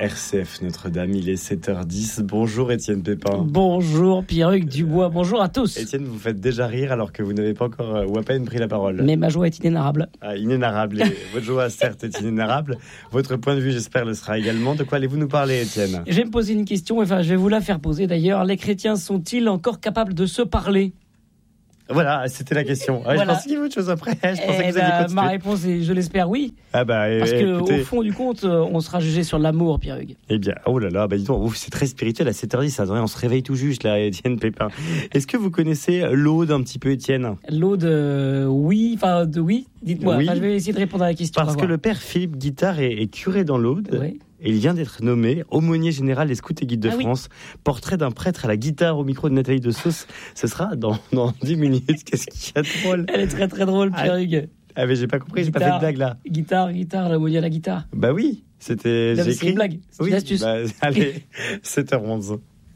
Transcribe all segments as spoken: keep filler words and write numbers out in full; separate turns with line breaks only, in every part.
R C F Notre-Dame, il est sept heures dix. Bonjour Étienne Pépin.
Bonjour Pierruc Dubois, bonjour à tous.
Étienne, vous faites déjà rire alors que vous n'avez pas encore euh, ou à peine pris la parole.
Mais ma joie est inénarrable.
Ah, inénarrable. Et votre joie, certes, est inénarrable. Votre point de vue, j'espère, le sera également. De quoi allez-vous nous parler, Étienne ?
Je vais me poser une question, enfin je vais vous la faire poser d'ailleurs. Les chrétiens sont-ils encore capables de se parler ?
Voilà, c'était la question. Ah, voilà. Je pensais qu'il y avait autre chose après. Je pensais
eh
que vous alliez
bah,
continuer.
Ma réponse est, je l'espère, oui.
Ah bah,
Parce
eh,
qu'au
écoutez...
fond du compte, on sera jugé sur l'amour, Pierre-Hugues.
Eh bien, oh là là, bah dis donc, ouf, c'est très spirituel à sept heures dix. On se réveille tout juste là, Étienne Pépin. Est-ce que vous connaissez l'Aude un petit peu, Étienne ?
L'Aude, euh, oui, enfin, de oui. Dites-moi.
Oui.
Enfin, je vais essayer de répondre à la question.
Parce que le père Philippe Guittard est, est curé dans l'Aude.
Oui.
Et il vient d'être nommé aumônier général des Scouts et Guides de
ah,
France.
Oui.
Portrait d'un prêtre à la guitare au micro de Nathalie Dessausse. Ce sera dans, dans dix minutes. Qu'est-ce qu'il y a de drôle ?
Elle est très très drôle, Pierre-Hugues.
Ah, mais j'ai pas compris, guitare, j'ai pas fait de blague là.
Guitare, guitare, l'aumônier à la guitare.
Bah oui, c'était.
Non,
j'ai
c'est
écrit.
une blague, c'est
oui,
une astuce.
Bah, allez, sept heures onze.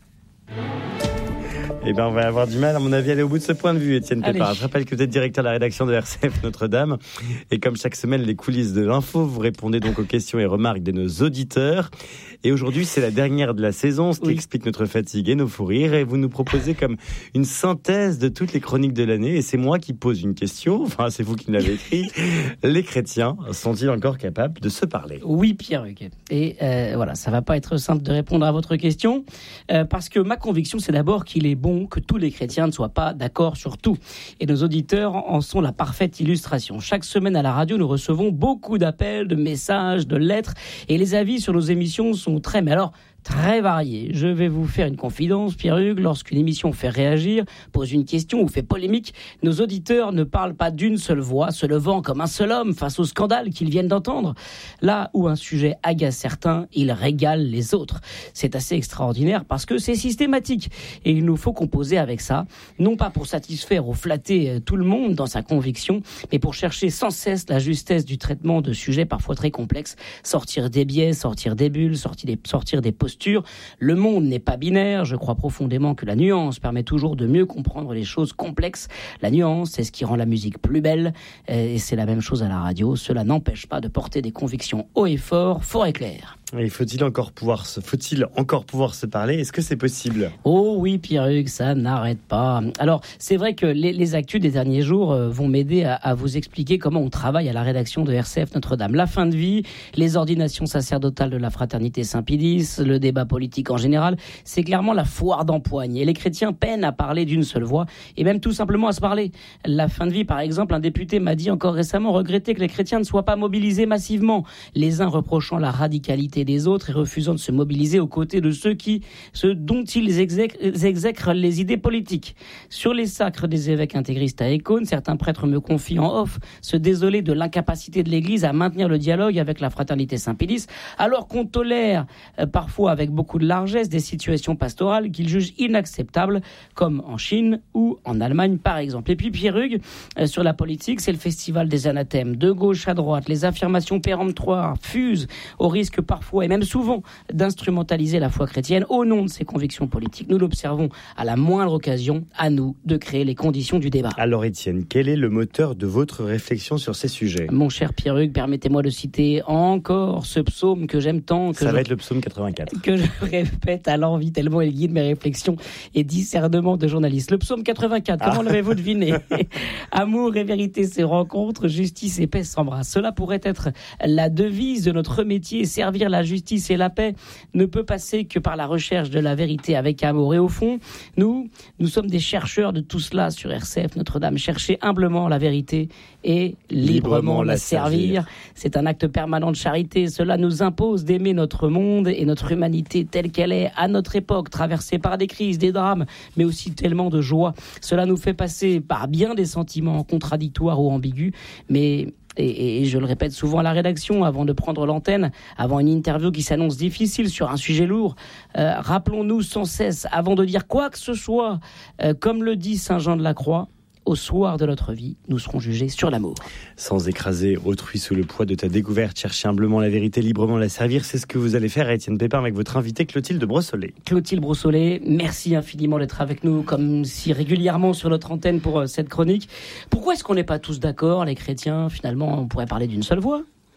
Eh bien, on va avoir du mal, à mon avis, à aller au bout de ce point de vue, Étienne Pépin. Je rappelle que vous êtes directeur de la rédaction de R C F Notre-Dame. Et comme chaque semaine, les coulisses de l'info, vous répondez donc aux questions et remarques de nos auditeurs. Et aujourd'hui, c'est la dernière de la saison, ce qui oui. explique notre fatigue et nos fous rires. Et vous nous proposez comme une synthèse de toutes les chroniques de l'année. Et c'est moi qui pose une question. Enfin, c'est vous qui me l'avez écrit. Les chrétiens sont-ils encore capables de se parler ?
Oui, Pierre-Hugues. Et euh, voilà, ça va pas être simple de répondre à votre question. Euh, parce que ma conviction, c'est d'abord qu'il est bon que tous les chrétiens ne soient pas d'accord sur tout. Et nos auditeurs en sont la parfaite illustration. Chaque semaine à la radio, nous recevons beaucoup d'appels, de messages, de lettres. Et les avis sur nos émissions sont très, mais alors, très variés. Je vais vous faire une confidence, Pierre-Hugues. Lorsqu'une émission fait réagir, pose une question ou fait polémique, nos auditeurs ne parlent pas d'une seule voix, se levant comme un seul homme face au scandale qu'ils viennent d'entendre. Là où un sujet agace certains, il régale les autres. C'est assez extraordinaire parce que c'est systématique. Et il nous faut composer avec ça, non pas pour satisfaire ou flatter tout le monde dans sa conviction, mais pour chercher sans cesse la justesse du traitement de sujets parfois très complexes, sortir des biais, sortir des bulles, sortir des, sortir des postures. Le monde n'est pas binaire. Je crois profondément que la nuance permet toujours de mieux comprendre les choses complexes. La nuance, c'est ce qui rend la musique plus belle. Et c'est la même chose à la radio. Cela n'empêche pas de porter des convictions haut et fort, fort et clair.
Et faut-il encore pouvoir se, faut-il encore pouvoir se parler ? Est-ce que c'est possible ?
Oh oui, Pierre-Hugues, ça n'arrête pas. Alors, c'est vrai que les, les actus des derniers jours euh, vont m'aider à, à vous expliquer comment on travaille à la rédaction de R C F Notre-Dame. La fin de vie, les ordinations sacerdotales de la fraternité Saint-Pédis, le débat politique en général, c'est clairement la foire d'empoigne. Et les chrétiens peinent à parler d'une seule voix, et même tout simplement à se parler. La fin de vie, par exemple, un député m'a dit encore récemment regretter que les chrétiens ne soient pas mobilisés massivement, les uns reprochant la radicalité des autres et refusant de se mobiliser aux côtés de ceux qui, ceux dont ils exècrent, exècrent les idées politiques. Sur les sacres des évêques intégristes à Écône, certains prêtres me confient en off se désoler de l'incapacité de l'Église à maintenir le dialogue avec la fraternité Saint-Pédis, alors qu'on tolère euh, parfois avec beaucoup de largesse des situations pastorales qu'ils jugent inacceptables, comme en Chine ou en Allemagne par exemple. Et puis Pierre-Hugues, euh, sur la politique, c'est le festival des anathèmes. De gauche à droite, les affirmations péremptoires fusent au risque parfois et même souvent d'instrumentaliser la foi chrétienne au nom de ses convictions politiques. Nous l'observons à la moindre occasion, à nous de créer les conditions du débat.
Alors Étienne, quel est le moteur de votre réflexion sur ces sujets ?
Mon cher Pierre-Hugues, permettez-moi de citer encore ce psaume que j'aime tant. Que
Ça
je,
va être le psaume quatre-vingt-quatre.
Que je répète à l'envie tellement il guide mes réflexions et discernement de journaliste. Le psaume quatre-vingt-quatre, comment ah. l'avez-vous deviné ? Amour et vérité se rencontrent, justice et paix s'embrassent. Cela pourrait être la devise de notre métier, servir la justice et la paix ne peut passer que par la recherche de la vérité avec amour. Et au fond, nous, nous sommes des chercheurs de tout cela sur R C F Notre-Dame. Chercher humblement la vérité et librement, librement la servir. servir. C'est un acte permanent de charité. Cela nous impose d'aimer notre monde et notre humanité telle qu'elle est, à notre époque, traversée par des crises, des drames, mais aussi tellement de joie. Cela nous fait passer par bien des sentiments contradictoires ou ambigus, mais... Et, et je le répète souvent à la rédaction, avant de prendre l'antenne, avant une interview qui s'annonce difficile sur un sujet lourd, euh, rappelons-nous sans cesse, avant de dire quoi que ce soit, euh, comme le dit Saint Jean de la Croix, au soir de notre vie, nous serons jugés sur l'amour.
Sans écraser autrui sous le poids de ta découverte, chercher humblement la vérité, librement la servir, c'est ce que vous allez faire à Étienne Pépin avec votre invitée Clotilde Brossolet.
Clotilde Brossolet, merci infiniment d'être avec nous, comme si régulièrement sur notre antenne pour euh, cette chronique. Pourquoi est-ce qu'on n'est pas tous d'accord, les chrétiens ? Finalement, on pourrait parler d'une seule voix.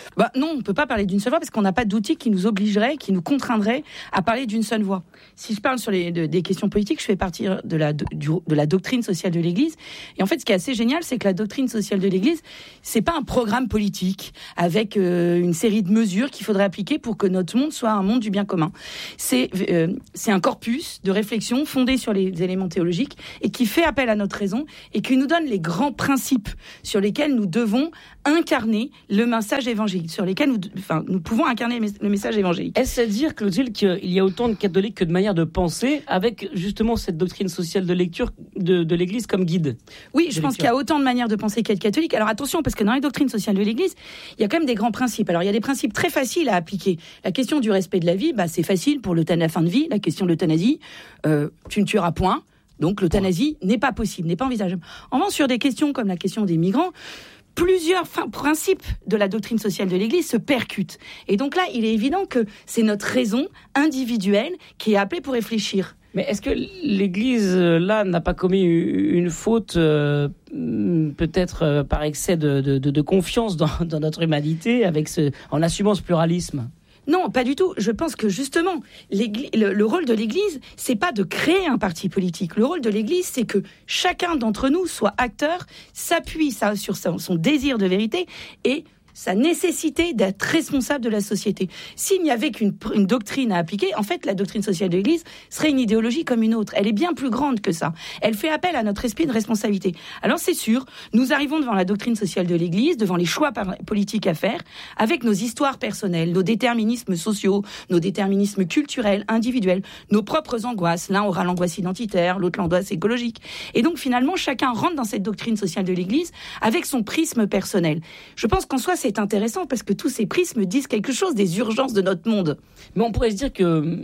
Bah non, on ne peut pas parler d'une seule voix parce qu'on n'a pas d'outil qui nous obligerait, qui nous contraindrait à parler d'une seule voix. Si je parle sur les, de, des questions politiques, je fais partie de la, de, de la doctrine sociale de l'Église. Et en fait, ce qui est assez génial, c'est que la doctrine sociale de l'Église, c'est pas un programme politique avec euh, une série de mesures qu'il faudrait appliquer pour que notre monde soit un monde du bien commun. C'est, euh, c'est un corpus de réflexion fondé sur les éléments théologiques et qui fait appel à notre raison et qui nous donne les grands principes sur lesquels nous devons incarner le message évangélique, sur lesquels nous, enfin, nous pouvons incarner le message évangélique.
Est-ce à dire, Clotilde, qu'il y a autant de catholiques que de manières de penser avec justement cette doctrine sociale de lecture de, de l'Église comme guide?
Oui, je pense qu'il y a autant de manières de penser qu'il y a de catholiques. Alors attention, parce que dans les doctrines sociales de l'Église, il y a quand même des grands principes. Alors il y a des principes très faciles à appliquer. La question du respect de la vie, bah, c'est facile pour l'euthanasie, la fin de vie. La question de l'euthanasie, euh, tu ne tueras point. Donc l'euthanasie n'est pas possible, n'est pas envisageable. En revanche, sur des questions comme la question des migrants, plusieurs fin, principes de la doctrine sociale de l'Église se percutent. Et donc là, il est évident que c'est notre raison individuelle qui est appelée pour réfléchir.
Mais est-ce que l'Église, là, n'a pas commis une faute, euh, peut-être euh, par excès de, de, de confiance dans, dans notre humanité, avec ce, en assumant ce pluralisme ?
Non, pas du tout. Je pense que justement, le, le rôle de l'Église, c'est pas de créer un parti politique. Le rôle de l'Église, c'est que chacun d'entre nous soit acteur, s'appuie sur son, son désir de vérité et sa nécessité d'être responsable de la société. S'il n'y avait qu'une une doctrine à appliquer, en fait, la doctrine sociale de l'Église serait une idéologie comme une autre. Elle est bien plus grande que ça. Elle fait appel à notre esprit de responsabilité. Alors c'est sûr, nous arrivons devant la doctrine sociale de l'Église, devant les choix politiques à faire, avec nos histoires personnelles, nos déterminismes sociaux, nos déterminismes culturels, individuels, nos propres angoisses. L'un aura l'angoisse identitaire, l'autre l'angoisse écologique. Et donc finalement, chacun rentre dans cette doctrine sociale de l'Église avec son prisme personnel. Je pense qu'en soi, c'est intéressant parce que tous ces prismes disent quelque chose des urgences de notre monde.
Mais on pourrait se dire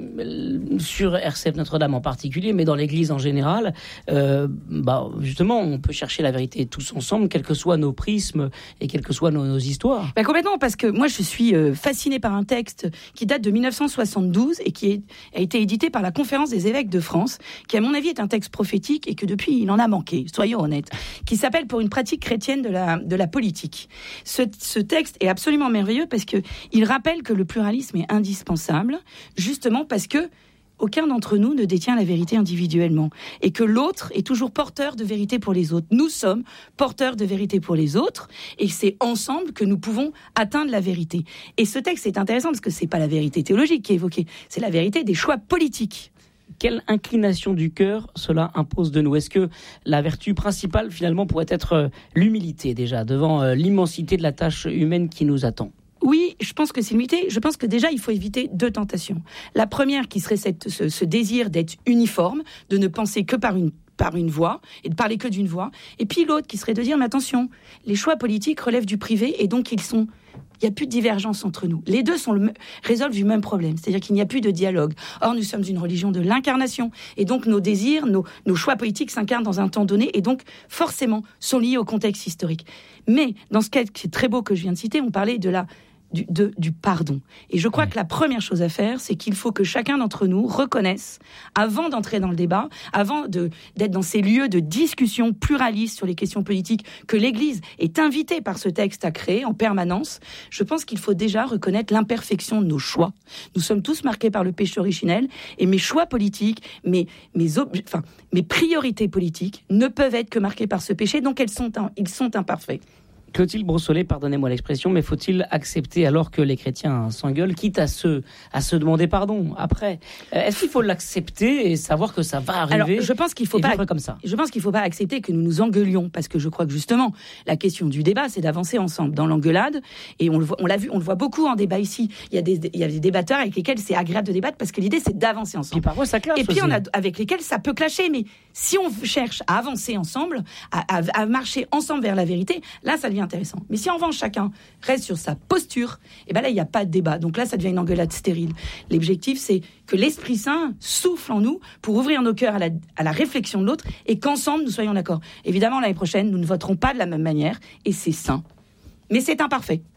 que sur R C F Notre-Dame en particulier, mais dans l'Église en général, euh, bah justement, on peut chercher la vérité tous ensemble, quels que soient nos prismes et quelles que soient nos, nos histoires.
Bah complètement, parce que moi je suis euh, fascinée par un texte qui date de dix-neuf cent soixante-douze et qui est, a été édité par la Conférence des évêques de France, qui à mon avis est un texte prophétique et que depuis il en a manqué, soyons honnêtes, qui s'appelle Pour une pratique chrétienne de la, de la politique. Ce, ce texte est absolument merveilleux parce que il rappelle que le pluralisme est indispensable, justement parce que aucun d'entre nous ne détient la vérité individuellement et que l'autre est toujours porteur de vérité pour les autres. Nous sommes porteurs de vérité pour les autres et c'est ensemble que nous pouvons atteindre la vérité. Et ce texte est intéressant parce que c'est pas la vérité théologique qui est évoquée, c'est la vérité des choix politiques.
Quelle inclination du cœur cela impose de nous? Est-ce que la vertu principale, finalement, pourrait être l'humilité, déjà, devant l'immensité de la tâche humaine qui nous attend?
Oui, je pense que c'est l'humilité. Je pense que déjà, il faut éviter deux tentations. La première, qui serait cette, ce, ce désir d'être uniforme, de ne penser que par une par une voix, et de parler que d'une voix. Et puis l'autre, qui serait de dire, mais attention, les choix politiques relèvent du privé, et donc ils sont... Il n'y a plus de divergence entre nous. Les deux sont le, résolvent du même problème, c'est-à-dire qu'il n'y a plus de dialogue. Or, nous sommes une religion de l'incarnation, et donc nos désirs, nos, nos choix politiques s'incarnent dans un temps donné, et donc forcément sont liés au contexte historique. Mais dans ce cas qui est très beau que je viens de citer, on parlait de la Du, de, du pardon. Et je crois que la première chose à faire, c'est qu'il faut que chacun d'entre nous reconnaisse, avant d'entrer dans le débat, avant de, d'être dans ces lieux de discussion pluraliste sur les questions politiques que l'Église est invitée par ce texte à créer en permanence, je pense qu'il faut déjà reconnaître l'imperfection de nos choix. Nous sommes tous marqués par le péché originel et mes choix politiques, mes, mes, ob- enfin, mes priorités politiques ne peuvent être que marquées par ce péché, donc elles sont, ils sont imparfaits.
Clotilde Brossolet, pardonnez-moi l'expression, mais faut-il accepter alors que les chrétiens s'engueulent, quitte à se, à se demander pardon après? Est-ce qu'il faut l'accepter et savoir que ça va arriver?
Alors, je pense qu'il faut pas,
comme ça.
Je pense qu'il faut pas accepter que nous nous engueulions, parce que je crois que justement, la question du débat, c'est d'avancer ensemble dans l'engueulade, et on le voit, on l'a vu, on le voit beaucoup en débat ici. Il y a des, il y a des débatteurs avec lesquels c'est agréable de débattre parce que l'idée, c'est d'avancer ensemble.
Et parfois, ça clash.
Et puis,
aussi.
on a avec lesquels ça peut clasher, mais si on cherche à avancer ensemble, à, à, à marcher ensemble vers la vérité, là, ça devient intéressant. Mais si en revanche, chacun reste sur sa posture, et ben là, il n'y a pas de débat. Donc là, ça devient une engueulade stérile. L'objectif, c'est que l'Esprit Saint souffle en nous pour ouvrir nos cœurs à la, à la réflexion de l'autre et qu'ensemble, nous soyons d'accord. Évidemment, l'année prochaine, nous ne voterons pas de la même manière et c'est sain. Mais c'est imparfait.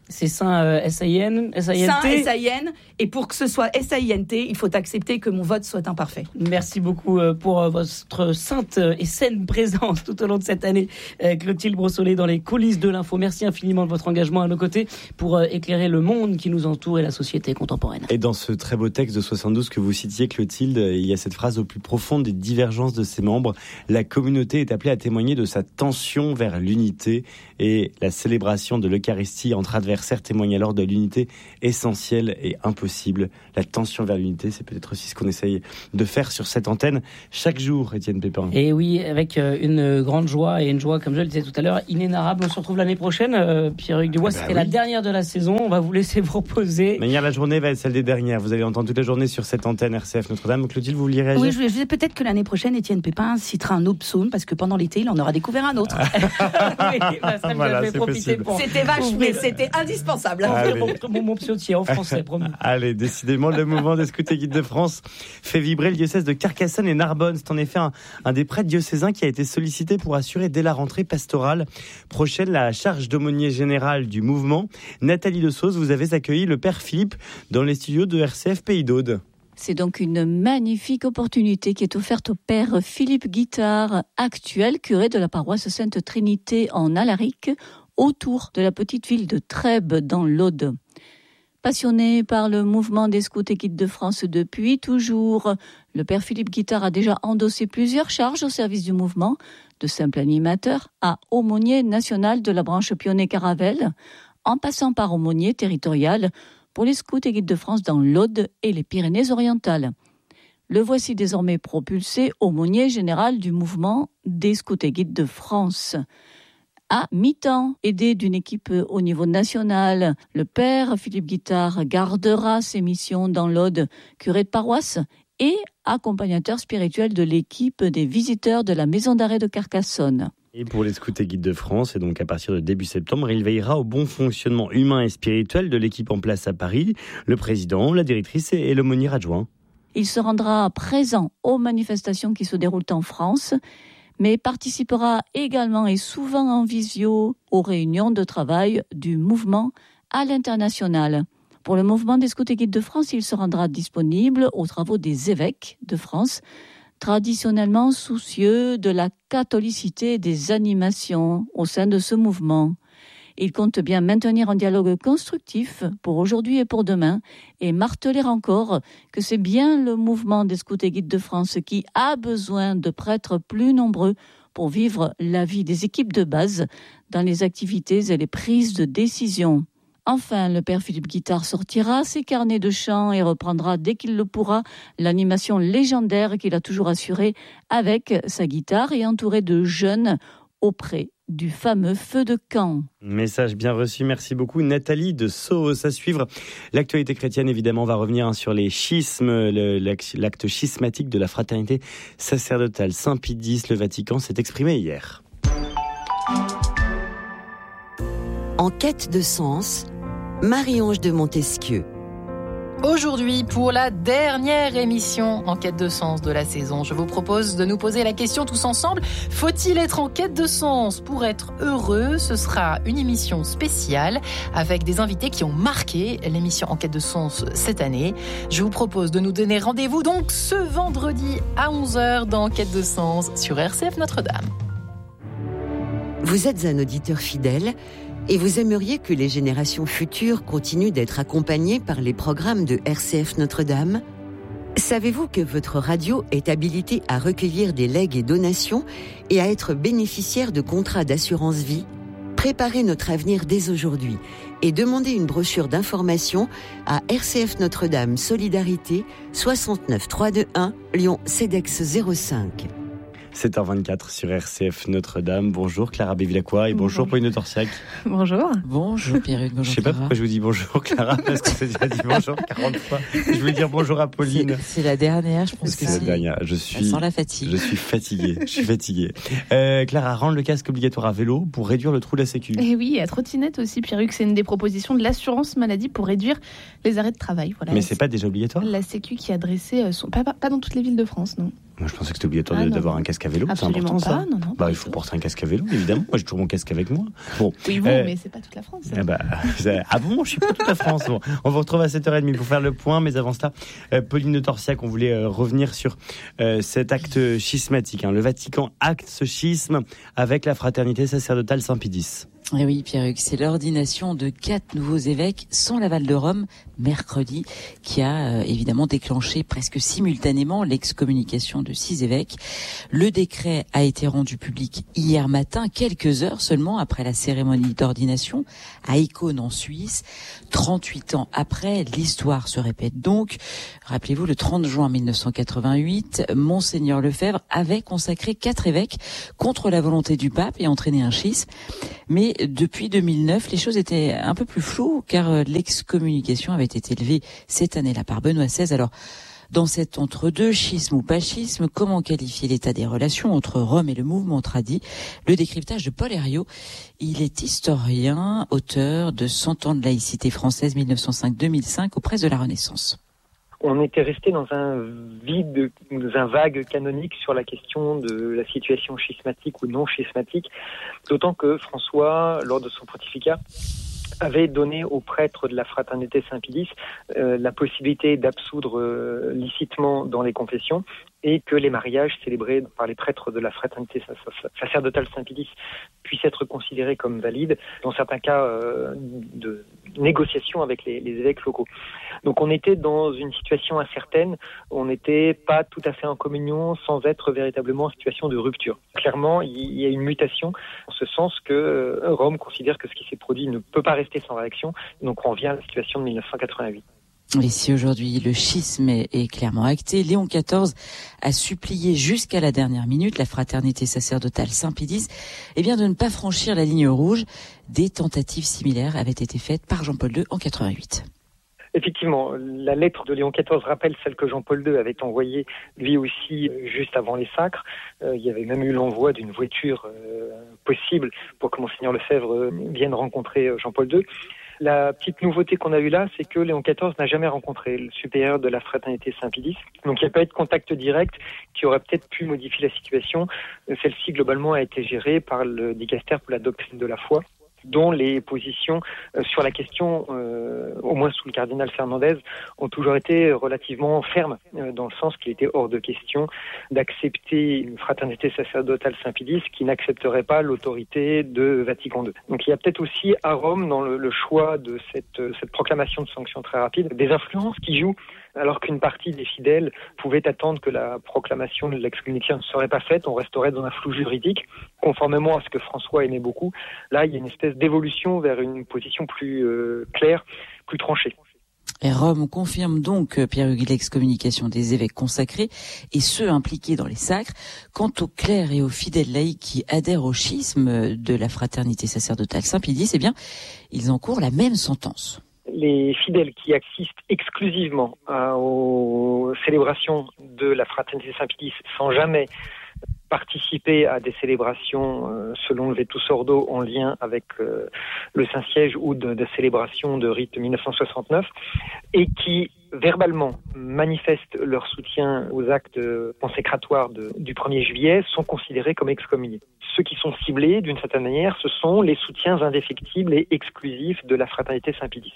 C'est Saint euh, S A I N, S A I N T.
Saint S A I N. Et pour que ce soit S A I N T, il faut accepter que mon vote soit imparfait.
Merci beaucoup pour votre sainte et saine présence tout au long de cette année, Clotilde Brossolet, dans les coulisses de l'info. Merci infiniment de votre engagement à nos côtés pour éclairer le monde qui nous entoure et la société contemporaine.
Et dans ce très beau texte de soixante-douze que vous citiez, Clotilde, il y a cette phrase: au plus profond des divergences de ses membres, la communauté est appelée à témoigner de sa tension vers l'unité, et la célébration de l'Eucharistie entre adversaires témoigne alors de l'unité essentielle et impossible. La tension vers l'unité, c'est peut-être aussi ce qu'on essaye de faire sur cette antenne chaque jour, Étienne Pépin.
Et oui, avec une grande joie, et une joie, comme je le disais tout à l'heure, inénarrable. On se retrouve l'année prochaine. Euh, Pierre-Hugues Dubois, eh ben c'était oui. la dernière de la saison. On va vous laisser vous reposer.
Mais hier, la journée va être celle des dernières. Vous allez entendre toute la journée sur cette antenne R C F Notre-Dame. Clotilde, vous vouliez réagir?
Oui, je disais peut-être que l'année prochaine, Étienne Pépin citera un autre psaume, parce que pendant l'été, il en aura découvert un autre.
oui, bah, ça, voilà, c'est possible. Pour...
C'était vache, mais c'était indispensable.
Mon, mon psautier en français, promis.
Allez, décidément, le mouvement des scouts et guides de France fait vibrer le diocèse de Carcassonne et Narbonne. C'est en effet un, un des prêtres diocésains qui a été sollicité pour assurer dès la rentrée pastorale prochaine la charge d'aumônier général du mouvement. Nathalie De Sauze, vous avez accueilli le père Philippe dans les studios de R C F Pays d'Aude.
C'est donc une magnifique opportunité qui est offerte au père Philippe Guittard, actuel curé de la paroisse Sainte-Trinité en Alaric, autour de la petite ville de Trèbes dans l'Aude. Passionné par le mouvement des scouts et guides de France depuis toujours, le père Philippe Guittard a déjà endossé plusieurs charges au service du mouvement, de simple animateur à aumônier national de la branche Pionnet-Caravelle, en passant par aumônier territorial pour les scouts et guides de France dans l'Aude et les Pyrénées-Orientales. Le voici désormais propulsé aumônier général du mouvement des scouts et guides de France. À mi-temps, aidé d'une équipe au niveau national, le père Philippe Guittard gardera ses missions dans l'Aude, curé de paroisse et accompagnateur spirituel de l'équipe des visiteurs de la maison d'arrêt de Carcassonne.
Et pour les scouts et guides de France, et donc à partir de début septembre, il veillera au bon fonctionnement humain et spirituel de l'équipe en place à Paris, le président, la directrice et l'aumônier adjoint.
Il se rendra présent aux manifestations qui se déroulent en France, mais participera également et souvent en visio aux réunions de travail du mouvement à l'international. Pour le mouvement des scouts et guides de France, il se rendra disponible aux travaux des évêques de France, traditionnellement soucieux de la catholicité des animations au sein de ce mouvement. Il compte bien maintenir un dialogue constructif pour aujourd'hui et pour demain et marteler encore que c'est bien le mouvement des scouts et guides de France qui a besoin de prêtres plus nombreux pour vivre la vie des équipes de base dans les activités et les prises de décision. Enfin, le père Philippe Guittard sortira ses carnets de chant et reprendra dès qu'il le pourra l'animation légendaire qu'il a toujours assurée avec sa guitare et entouré de jeunes auprès du fameux feu de camp.
Message bien reçu, merci beaucoup Nathalie De Sauce. À suivre, l'actualité chrétienne évidemment va revenir hein, sur les schismes, le, l'acte schismatique de la fraternité sacerdotale. Saint Pie X, le Vatican s'est exprimé hier.
En quête de sens, Marie-Ange de Montesquieu.
Aujourd'hui, pour la dernière émission en quête de sens de la saison, je vous propose de nous poser la question tous ensemble. Faut-il être en quête de sens pour être heureux ? Ce sera une émission spéciale avec des invités qui ont marqué l'émission en quête de sens cette année. Je vous propose de nous donner rendez-vous donc ce vendredi à onze heures dans Quête de sens sur R C F Notre-Dame.
Vous êtes un auditeur fidèle et vous aimeriez que les générations futures continuent d'être accompagnées par les programmes de R C F Notre-Dame ? Savez-vous que votre radio est habilitée à recueillir des legs et donations et à être bénéficiaire de contrats d'assurance vie ? Préparez notre avenir dès aujourd'hui et demandez une brochure d'information à R C F Notre-Dame Solidarité soixante-neuf trois deux un Lyon Cedex zéro cinq.
sept heures vingt-quatre sur R C F Notre-Dame. Bonjour Clara Bévilacqua et bonjour, bonjour Pauline de Torsiac.
Bonjour. Bonjour Pierre-Hugues, bonjour.
Je sais pas pourquoi je vous dis bonjour Clara, parce qu'on s'est déjà dit bonjour quarante fois. Je voulais dire bonjour à Pauline.
C'est, c'est la dernière, je pense
c'est
que c'est.
C'est la dernière. Je suis.
Sans la fatigue.
Je suis fatigué. Je suis fatigué. Euh, Clara, rendre le casque obligatoire à vélo pour réduire le trou de la Sécu.
Et oui, à trottinette aussi, Pierre-Hugues, c'est une des propositions de l'assurance maladie pour réduire les arrêts de travail. Voilà.
Mais c'est pas déjà obligatoire ?
La Sécu qui a dressé son. Pas, pas dans toutes les villes de France, non.
Moi, je pensais que c'était obligatoire
Ah,
de,
non,
d'avoir
non.
un casque à vélo.
Absolument
c'est important,
pas,
ça.
non, non,
Bah,
pas
il
du
faut
tout.
porter un casque à vélo, évidemment. Moi, j'ai toujours mon casque avec moi. Bon.
Oui, vous,
Euh,
mais c'est pas toute la France.
Eh bah, c'est- ah bon, je suis pas toute la France. Bon, on vous retrouve à sept heures trente pour faire le point, mais avant cela, euh, Pauline de Torsiac, on voulait euh, revenir sur euh, cet acte schismatique. Hein. Le Vatican acte ce schisme avec la fraternité sacerdotale Saint-Pédis.
Et oui, Pierre-Hugues, c'est l'ordination de quatre nouveaux évêques sans l'aval de Rome, mercredi, qui a euh, évidemment déclenché presque simultanément l'excommunication de six évêques. Le décret a été rendu public hier matin, quelques heures seulement après la cérémonie d'ordination à Icône en Suisse. trente-huit ans après, l'histoire se répète donc. Rappelez-vous, le trente juin mille neuf cent quatre-vingt-huit, Monseigneur Lefebvre avait consacré quatre évêques contre la volonté du pape et entraîné un schisme. Mais depuis deux mille neuf, les choses étaient un peu plus floues car l'excommunication avait été élevée cette année-là par Benoît seize. Alors, dans cet entre-deux, schisme ou pas schisme, comment qualifier l'état des relations entre Rome et le mouvement tradi? Le décryptage de Paul Herriot. Il est historien, auteur de cent ans de laïcité française mille neuf cent cinq à deux mille cinq aux presses de la Renaissance.
On était resté dans un vide, dans un vague canonique sur la question de la situation schismatique ou non schismatique, d'autant que François, lors de son pontificat, avait donné aux prêtres de la fraternité Saint-Pédis euh, la possibilité d'absoudre euh, licitement dans les confessions et que les mariages célébrés par les prêtres de la fraternité sacerdotale Saint-Pédis puissent être considérés comme valides dans certains cas euh, de négociation avec les, les évêques locaux. Donc on était dans une situation incertaine, on n'était pas tout à fait en communion sans être véritablement en situation de rupture. Clairement, il y a une mutation en ce sens que Rome considère que ce qui s'est produit ne peut pas rester sans réaction, donc on revient à la situation de mille neuf cent quatre-vingt-huit.
Et si aujourd'hui le schisme est clairement acté, Léon quatorze a supplié jusqu'à la dernière minute la fraternité sacerdotale Saint-Pédis eh bien de ne pas franchir la ligne rouge. Des tentatives similaires avaient été faites par Jean-Paul deux en quatre-vingt-huit.
Effectivement, la lettre de Léon quatorze rappelle celle que Jean-Paul deux avait envoyée lui aussi juste avant les sacres. Euh, il y avait même eu l'envoi d'une voiture euh, possible pour que Monseigneur Lefebvre euh, vienne rencontrer Jean-Paul deux. La petite nouveauté qu'on a eue là, c'est que Léon quatorze n'a jamais rencontré le supérieur de la fraternité Saint-Pédis. Donc il n'y a pas eu de contact direct qui aurait peut-être pu modifier la situation. Celle-ci, globalement, a été gérée par le dicaster pour la doctrine de la foi, dont les positions euh, sur la question, euh, au moins sous le cardinal Fernandez, ont toujours été relativement fermes, euh, dans le sens qu'il était hors de question d'accepter une fraternité sacerdotale Saint-Pédis qui n'accepterait pas l'autorité de Vatican deux. Donc il y a peut-être aussi à Rome, dans le, le choix de cette, cette proclamation de sanctions très rapide, des influences qui jouent, alors qu'une partie des fidèles pouvait attendre que la proclamation de l'excommunication ne serait pas faite, on resterait dans un flou juridique, conformément à ce que François aimait beaucoup. Là, il y a une espèce d'évolution vers une position plus euh, claire, plus tranchée.
Et Rome confirme donc, Pierre-Hugues, l'excommunication des évêques consacrés et ceux impliqués dans les sacres. Quant aux clercs et aux fidèles laïcs qui adhèrent au schisme de la fraternité sacerdotale Saint-Pédis, eh bien, ils encourent la même sentence.
Les fidèles qui assistent exclusivement à, aux célébrations de la fraternité Saint-Pédis sans jamais participer à des célébrations euh, selon le Vetus Ordo en lien avec euh, le Saint-Siège ou de, de célébrations de rite mille neuf cent soixante-neuf et qui verbalement manifestent leur soutien aux actes consécratoires de, du premier juillet sont considérés comme excommuniés. Ceux qui sont ciblés, d'une certaine manière, ce sont les soutiens indéfectibles et exclusifs de la fraternité Saint-Pédis.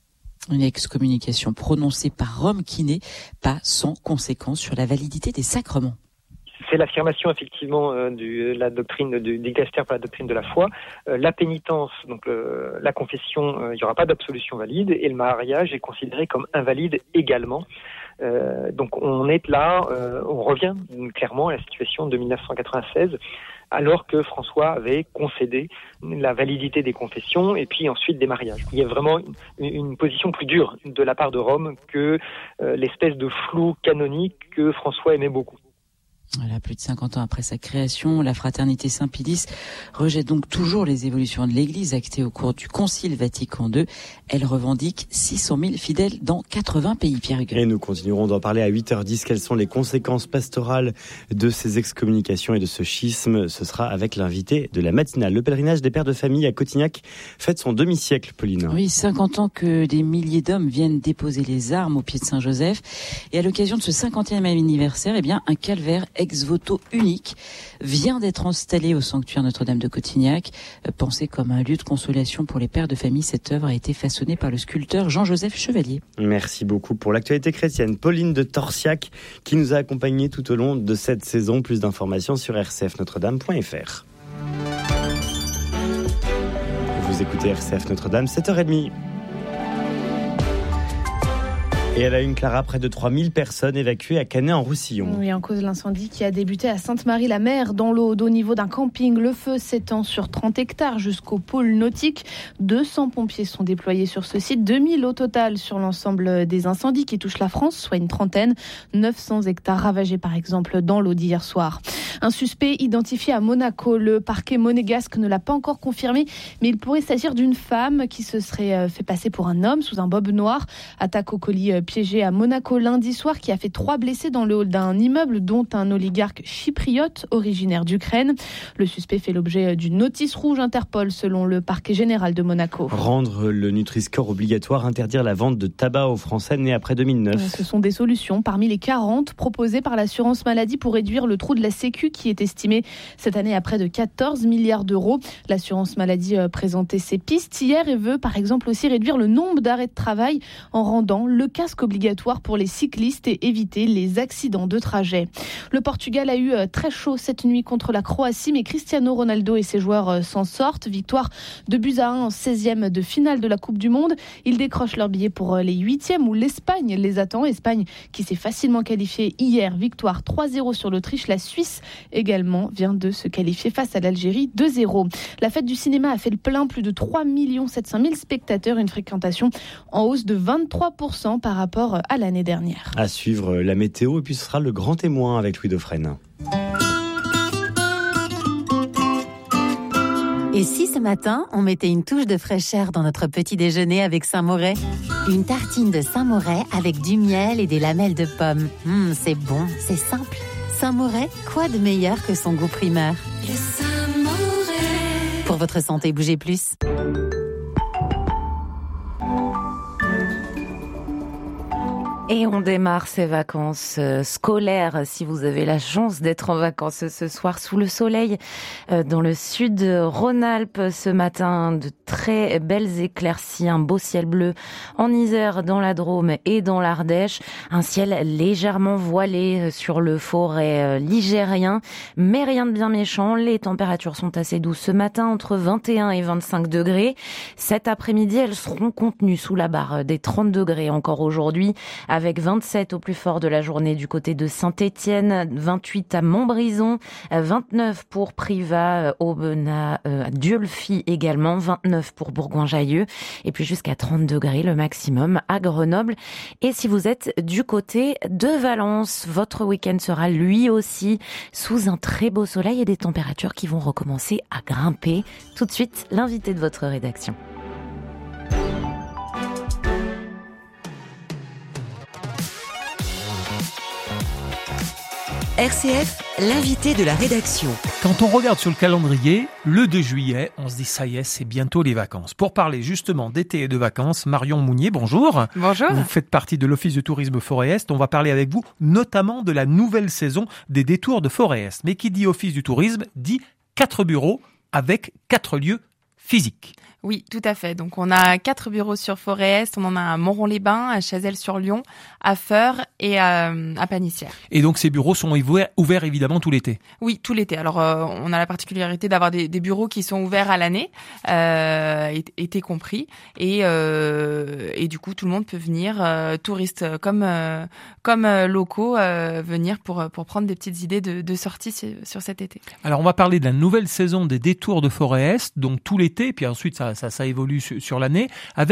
Une excommunication prononcée par Rome qui n'est pas sans conséquence sur la validité des sacrements.
C'est l'affirmation effectivement euh, de la doctrine du dicaster pour la doctrine de la foi. Euh, la pénitence, donc euh, la confession, euh, il n'y aura pas d'absolution valide et le mariage est considéré comme invalide également. Euh, donc on est là, euh, on revient clairement à la situation de mille neuf cent quatre-vingt-seize, alors que François avait concédé la validité des confessions et puis ensuite des mariages. Il y a vraiment une, une position plus dure de la part de Rome que euh, l'espèce de flou canonique que François aimait beaucoup.
Voilà, plus de cinquante ans après sa création, la Fraternité Saint-Pilice rejette donc toujours les évolutions de l'Église actées au cours du Concile Vatican deux. Elle revendique six cent mille fidèles dans quatre-vingts pays, Pierre Hugues.
Et nous continuerons d'en parler à huit heures dix. Quelles sont les conséquences pastorales de ces excommunications et de ce schisme? Ce sera avec l'invité de la matinale. Le pèlerinage des pères de famille à Cotignac fête son demi-siècle, Pauline.
Oui, cinquante ans que des milliers d'hommes viennent déposer les armes au pied de Saint-Joseph. Et à l'occasion de ce cinquantième anniversaire, eh bien, un calvaire ex-voto unique vient d'être installé au sanctuaire Notre-Dame de Cotignac. Pensé comme un lieu de consolation pour les pères de famille, cette œuvre a été façonnée par le sculpteur Jean-Joseph Chevalier.
Merci beaucoup pour l'actualité chrétienne. Pauline de Torsiac qui nous a accompagnés tout au long de cette saison. Plus d'informations sur r c f notre dame point f r. Vous écoutez R C F Notre-Dame, sept heures trente. Et à la une, Clara, près de trois mille personnes évacuées à Canet-en-Roussillon.
Oui, en cause de l'incendie qui a débuté à Sainte-Marie-la-Mer, dans l'Aude, au niveau d'un camping. Le feu s'étend sur trente hectares jusqu'au pôle nautique. deux cents pompiers sont déployés sur ce site, deux mille au total sur l'ensemble des incendies qui touchent la France, soit une trentaine. neuf cents hectares ravagés, par exemple, dans l'Aude hier soir. Un suspect identifié à Monaco. Le parquet monégasque ne l'a pas encore confirmé, mais il pourrait s'agir d'une femme qui se serait fait passer pour un homme sous un bob noir. Attaque au colis piégé à Monaco lundi soir qui a fait trois blessés dans le hall d'un immeuble, dont un oligarque chypriote originaire d'Ukraine. Le suspect fait l'objet d'une notice rouge Interpol selon le parquet général de Monaco.
Rendre le Nutri-Score obligatoire, interdire la vente de tabac aux Français nés après deux mille neuf.
Ce sont des solutions parmi les quarante proposées par l'assurance maladie pour réduire le trou de la Sécu qui est estimé cette année à près de quatorze milliards d'euros. L'assurance maladie présentait ses pistes hier et veut par exemple aussi réduire le nombre d'arrêts de travail en rendant le casque obligatoire pour les cyclistes et éviter les accidents de trajet. Le Portugal a eu très chaud cette nuit contre la Croatie, mais Cristiano Ronaldo et ses joueurs s'en sortent. Victoire de buts à un en seizième de finale de la Coupe du Monde. Ils décrochent leur billet pour les huitièmes où l'Espagne les attend. Espagne qui s'est facilement qualifiée hier. Victoire trois zéro sur l'Autriche. La Suisse également vient de se qualifier face à l'Algérie deux zéro. La fête du cinéma a fait le plein. Plus de trois millions sept cent mille spectateurs. Une fréquentation en hausse de vingt-trois pour cent par rapport à l'année dernière.
À suivre la météo et puis ce sera le grand témoin avec Louis Dauphren.
Et si ce matin, on mettait une touche de fraîcheur dans notre petit déjeuner avec Saint-Moret? Une tartine de Saint-Moret avec du miel et des lamelles de pommes. Mmh, c'est bon, c'est simple. Saint-Moret, quoi de meilleur que son goût primeur? Le Saint-Moret. Pour votre santé, bougez plus.
Et on démarre ces vacances euh, scolaires, si vous avez la chance d'être en vacances ce soir sous le soleil euh, dans le sud Rhône-Alpes ce matin. De très belles éclaircies, un beau ciel bleu en Isère, dans la Drôme et dans l'Ardèche. Un ciel légèrement voilé sur le forêt euh, ligérien, mais rien de bien méchant. Les températures sont assez douces ce matin, entre vingt et un et vingt-cinq degrés. Cet après-midi, elles seront contenues sous la barre des trente degrés encore aujourd'hui, avec vingt-sept au plus fort de la journée du côté de Saint-Étienne, vingt-huit à Montbrison, vingt-neuf pour Privas, Aubenas, euh, Dieulefit également, vingt-neuf pour Bourgoin-Jallieu, et puis jusqu'à trente degrés le maximum à Grenoble. Et si vous êtes du côté de Valence, votre week-end sera lui aussi sous un très beau soleil et des températures qui vont recommencer à grimper. Tout de suite, l'invité de votre rédaction.
R C F, l'invité de la rédaction.
Quand on regarde sur le calendrier, le deux juillet, on se dit ça y est, c'est bientôt les vacances. Pour parler justement d'été et de vacances, Marion Mounier, bonjour.
Bonjour.
Vous faites partie de l'Office de tourisme Forêt-Est. On va parler avec vous notamment de la nouvelle saison des détours de Forêt-Est. Mais qui dit Office du tourisme dit quatre bureaux avec quatre lieux physiques.
Oui, tout à fait. Donc, on a quatre bureaux sur Forêt-Est. On en a à Montron-les-Bains, à Chazelles-sur-Lyon, à Feurs et à, à Panissière.
Et donc, ces bureaux sont ouverts, ouverts évidemment tout l'été?
Oui, tout l'été. Alors, euh, on a la particularité d'avoir des, des bureaux qui sont ouverts à l'année, euh, été compris. Et, euh, et du coup, tout le monde peut venir, euh, touristes comme, euh, comme euh, locaux, euh, venir pour, pour prendre des petites idées de, de sortie sur, sur cet été.
Alors, on va parler de la nouvelle saison des détours de Forêt-Est, donc tout l'été, puis ensuite, ça Ça, ça évolue sur l'année, avec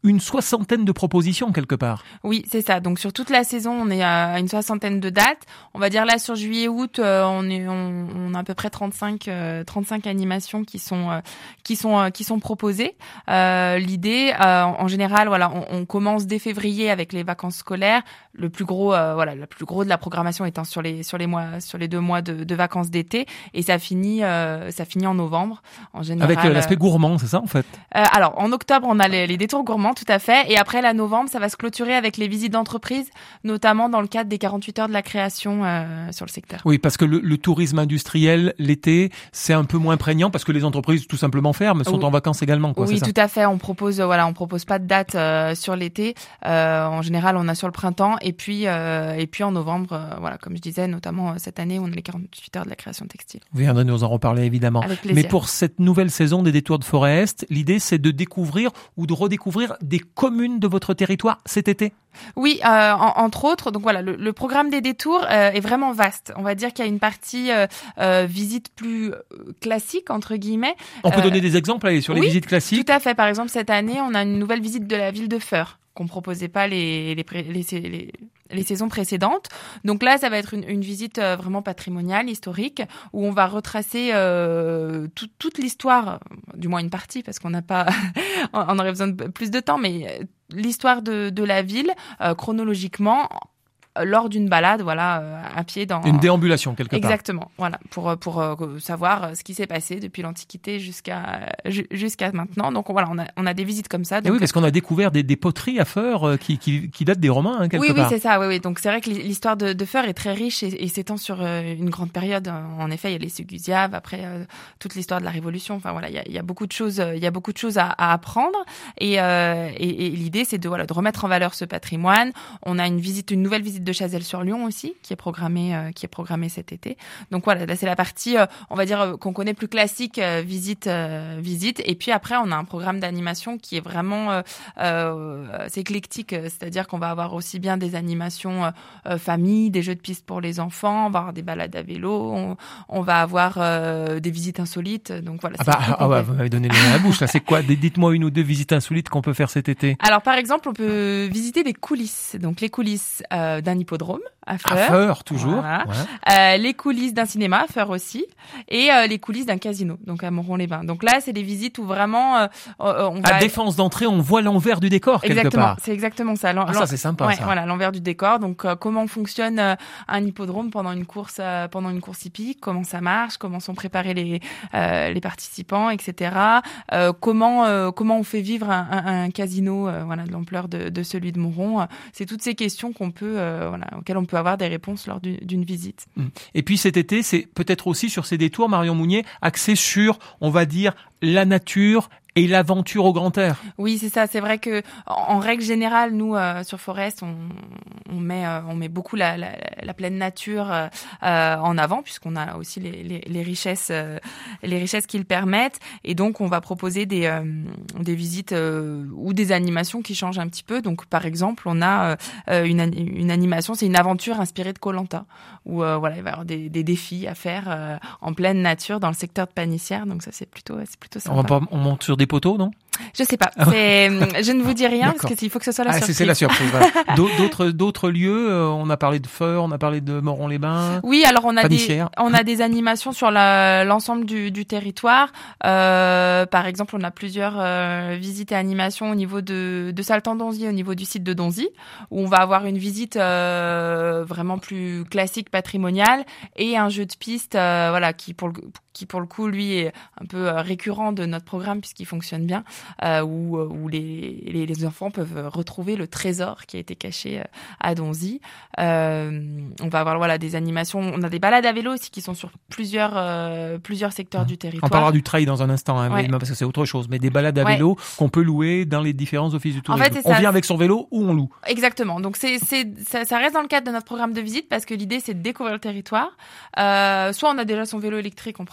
une soixantaine de propositions quelque part.
Oui, c'est ça. Donc sur toute la saison, on est à une soixantaine de dates. On va dire là sur juillet-août, euh, on est on, on a à peu près trente-cinq euh, trente-cinq animations qui sont euh, qui sont euh, qui sont proposées. Euh, l'idée, euh, en général, voilà, on, on commence dès février avec les vacances scolaires. Le plus gros, euh, voilà, le plus gros de la programmation étant sur les sur les mois sur les deux mois de, de vacances d'été, et ça finit euh, ça finit en novembre en général.
Avec euh, l'aspect gourmand, c'est ça en fait.
Euh, alors en octobre, on a les, les détours gourmands. Tout à fait. Et après, la novembre, ça va se clôturer avec les visites d'entreprise, notamment dans le cadre des quarante-huit heures de la création euh, sur le secteur.
Oui, parce que le, le tourisme industriel, l'été, c'est un peu moins prégnant parce que les entreprises tout simplement ferment, sont
oui.
en vacances également. Quoi,
oui,
c'est
tout
ça
à fait. On propose, voilà, on propose pas de date euh, sur l'été. Euh, en général, on a sur le printemps et puis euh, et puis en novembre, euh, voilà, comme je disais, notamment euh, cette année, on a les quarante-huit heures de la création textile.
Vous viendrez nous en reparler évidemment.
Avec plaisir.
Mais pour cette nouvelle saison des détours de Forêt Est, l'idée c'est de découvrir ou de redécouvrir des communes de votre territoire cet été.
Oui, euh, en, entre autres. Donc voilà, le, le programme des détours euh, est vraiment vaste. On va dire qu'il y a une partie euh, euh, visite plus classique entre guillemets.
On peut
euh,
donner des exemples allez, sur
oui,
les visites classiques.
Tout à fait. Par exemple, cette année, on a une nouvelle visite de la ville de Feurs qu'on proposait pas les les, les, les les saisons précédentes. Donc là, ça va être une, une visite vraiment patrimoniale, historique, où on va retracer euh, tout, toute l'histoire, du moins une partie, parce qu'on n'a pas, on aurait besoin de plus de temps, mais l'histoire de, de la ville euh, chronologiquement. Lors d'une balade, voilà, à pied dans
une déambulation quelque part.
Exactement, voilà, pour pour euh, savoir ce qui s'est passé depuis l'Antiquité jusqu'à jusqu'à maintenant. Donc voilà, on a on a des visites comme ça. Donc,
et oui, parce qu'on a découvert des, des poteries à Feurs euh, qui, qui qui datent des Romains hein, quelque
oui,
part.
Oui, oui, c'est ça. Oui, oui. Donc c'est vrai que l'histoire de, de Feurs est très riche et, et s'étend sur euh, une grande période. En effet, il y a les Ségusiaves, après euh, toute l'histoire de la Révolution. Enfin voilà, il y a, il y a beaucoup de choses, il y a beaucoup de choses à, à apprendre. Et, euh, et, et l'idée, c'est de voilà de remettre en valeur ce patrimoine. On a une visite, une nouvelle visite de Chazelles-sur-Lyon aussi, qui est programmée, euh, qui est programmée cet été. Donc voilà, là c'est la partie, euh, on va dire euh, qu'on connaît plus classique, euh, visite, euh, visite. Et puis après, on a un programme d'animation qui est vraiment, euh, euh, c'est éclectique, c'est-à-dire qu'on va avoir aussi bien des animations euh, famille, des jeux de piste pour les enfants, on va avoir des balades à vélo, on, on va avoir euh, des visites insolites. Donc voilà.
Ah bah, ah bah vous m'avez donné le nez à la bouche. Là, c'est quoi? Dites-moi une ou deux visites insolites qu'on peut faire cet été.
Alors par exemple, on peut visiter des coulisses. Donc les coulisses euh, d'un hippodrome à Feurs.
À Feurs, toujours.
Voilà.
Ouais.
Euh, les coulisses d'un cinéma à Feurs aussi. Et euh, les coulisses d'un casino, donc à Moron-les-Bains. Donc là, c'est des visites où vraiment euh, on va...
À défense d'entrée, on voit l'envers du décor quelque
exactement,
part.
C'est exactement ça.
Ah, ça c'est sympa.
Ouais,
ça.
Voilà, l'envers du décor. Donc euh, comment fonctionne euh, un hippodrome pendant une course, euh, pendant une course hippique, comment ça marche, comment sont préparés les euh, les participants, et cetera. Euh, comment euh, comment on fait vivre un, un, un casino, euh, voilà, de l'ampleur de, de celui de Moron. C'est toutes ces questions qu'on peut, euh, voilà, auxquelles on peut avoir des réponses lors d'une, d'une visite.
Et puis cet été, c'est peut-être aussi sur ces détours, Marion Mounier, axé sur, on va dire, la nature et l'aventure au grand air.
Oui, c'est ça. C'est vrai que en, en règle générale, nous euh, sur Forêt Est, on, on met euh, on met beaucoup la, la, la pleine nature euh, euh, en avant, puisqu'on a aussi les, les, les richesses euh, les richesses qui le permettent. Et donc, on va proposer des euh, des visites euh, ou des animations qui changent un petit peu. Donc, par exemple, on a euh, une une animation, c'est une aventure inspirée de Koh-Lanta, où euh, voilà, il va y avoir des, des défis à faire euh, en pleine nature dans le secteur de Panissière. Donc ça, c'est plutôt c'est plutôt sympa.
On, va pas, on monte sur des poteaux, non?
Je sais pas. C'est, je ne vous dis rien parce qu'il faut que ce soit la
ah,
surprise.
C'est, c'est la surprise. Voilà. D'autres, d'autres lieux, euh, on a parlé de Feurs, on a parlé de Moron-les-Bains.
Oui, alors on a des, on a des animations sur la, l'ensemble du, du territoire. Euh, par exemple, on a plusieurs euh, visites et animations au niveau de, de Saltan-Donzy, au niveau du site de Donzy, où on va avoir une visite euh, vraiment plus classique, patrimoniale, et un jeu de piste, euh, voilà, qui pour le qui pour le coup lui est un peu récurrent de notre programme puisqu'il fonctionne bien, euh, où, où les, les, les enfants peuvent retrouver le trésor qui a été caché à Donzy. Euh, on va avoir voilà des animations, on a des balades à vélo aussi qui sont sur plusieurs euh, plusieurs secteurs du territoire.
On parlera du trail dans un instant, hein,
ouais.
parce que c'est autre chose, mais des balades à
ouais.
vélo qu'on peut louer dans les différents offices du tourisme.
En fait,
on
ça.
vient avec son vélo ou on loue.
Exactement. Donc c'est c'est ça, ça reste dans le cadre de notre programme de visite parce que l'idée c'est de découvrir le territoire. Euh, soit on a déjà son vélo électrique, on prend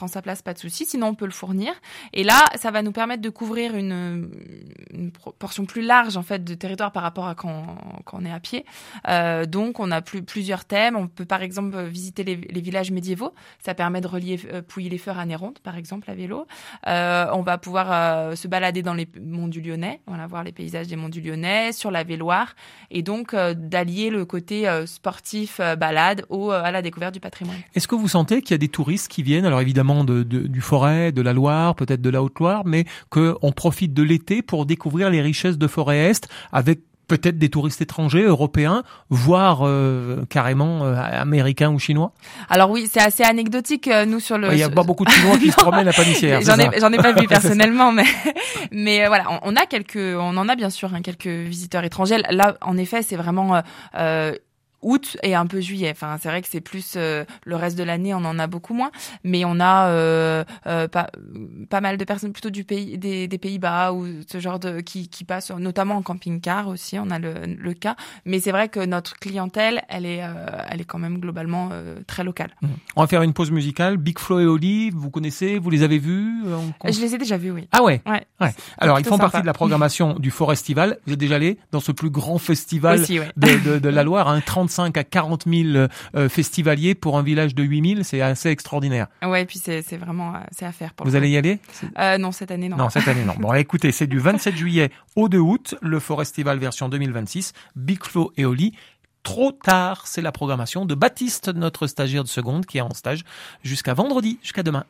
prend sa place, pas de souci. Sinon, on peut le fournir. Et là, ça va nous permettre de couvrir une, une portion plus large en fait de territoire par rapport à quand, quand on est à pied. Euh, donc, on a plus, plusieurs thèmes. On peut par exemple visiter les, les villages médiévaux. Ça permet de relier euh, Pouilly-les-Feurs à Néronde, par exemple, à vélo. Euh, on va pouvoir euh, se balader dans les monts du Lyonnais. On va voir les paysages des monts du Lyonnais, sur la Véloire, et donc euh, d'allier le côté euh, sportif, euh, balade, au, euh, à la découverte du patrimoine.
Est-ce que vous sentez qu'il y a des touristes qui viennent, alors évidemment de, de, du Forez, de la Loire, peut-être de la Haute-Loire, mais qu'on profite de l'été pour découvrir les richesses de Forez-Est avec peut-être des touristes étrangers, européens, voire euh, carrément euh, américains ou chinois? Alors
oui, c'est assez anecdotique, euh, nous, sur le...
Il n'y a pas beaucoup de Chinois qui se promènent à Panissière.
J'en ai, j'en ai pas vu personnellement, mais, mais euh, voilà, on, on a quelques, on en a bien sûr, hein, quelques visiteurs étrangers. Là, en effet, c'est vraiment... Euh, euh, août et un peu juillet. Enfin, c'est vrai que c'est plus euh, le reste de l'année, on en a beaucoup moins, mais on a euh, euh, pas pas mal de personnes plutôt du pays des, des Pays-Bas ou ce genre de qui qui passent, notamment en camping-car aussi. On a le, le cas, mais c'est vrai que notre clientèle, elle est euh, elle est quand même globalement euh, très locale.
Mmh. On va faire une pause musicale. Big Flo et Oli, vous connaissez, vous les avez vus?
En... Je les ai déjà vus, oui.
Ah ouais.
Ouais.
ouais. Alors ils font
sympa.
partie de la programmation du Forestival. Vous êtes déjà allé dans ce plus grand festival
aussi, ouais.
de, de, de la Loire, hein, trente-cinq à quarante mille euh, festivaliers pour un village de huit mille, c'est assez extraordinaire.
Ouais, et puis c'est, c'est vraiment euh, c'est à faire. Pour
Vous allez y aller?
euh, Non, cette année, non.
Non, cette année, non. Bon, écoutez, c'est du vingt-sept juillet au deux août, le Forestival version deux mille vingt-six, Big Flo et Oli. Trop tard, c'est la programmation de Baptiste, notre stagiaire de seconde, qui est en stage jusqu'à vendredi, jusqu'à demain.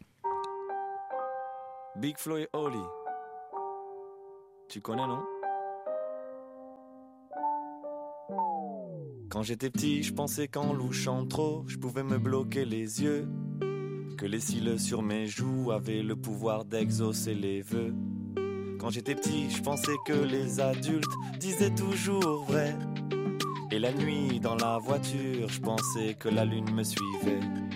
Big Flo et Oli. Tu connais, non? Quand j'étais petit, je pensais qu'en louchant trop, je pouvais me bloquer les yeux. Que les cils sur mes joues avaient le pouvoir d'exaucer les vœux. Quand j'étais petit, je pensais que les adultes disaient toujours vrai. Et la nuit, dans la voiture, je pensais que la lune me suivait.